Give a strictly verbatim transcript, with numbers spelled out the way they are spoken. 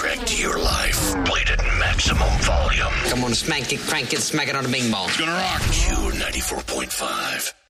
soundtrack to your life. Played at maximum volume. Come on, smack it, crank it, smack it on the bing ball. It's gonna rock. Pure ninety-four point five.